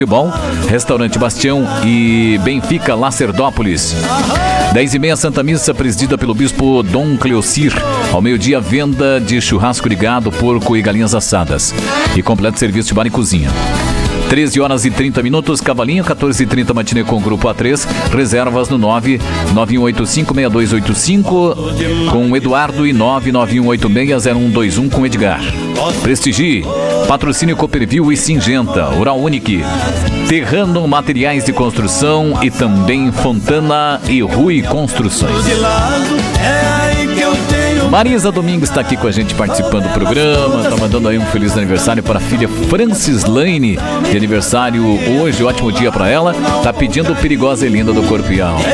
Bom, Restaurante Bastião e Benfica Lacerdópolis. 10h30, Santa Missa, presidida pelo Bispo Dom Cleocir. Ao meio-dia, venda de churrasco de gado, porco e galinhas assadas. E completo serviço de bar e cozinha. 13h30, Cavalinho, 14h30, matinê com o Grupo A3. Reservas no 991856285 com o Eduardo e 991860121 com o Edgar. Prestigie. Patrocínio Cooperville e Singenta, Oral Unique, Terrano Materiais de Construção e também Fontana e Rui Construções. Marisa Domingues está aqui com a gente participando do programa, está mandando aí um feliz aniversário para a filha Francislaine, de aniversário hoje, ótimo dia para ela, está pedindo Perigosa e Linda do Corpo e Alma.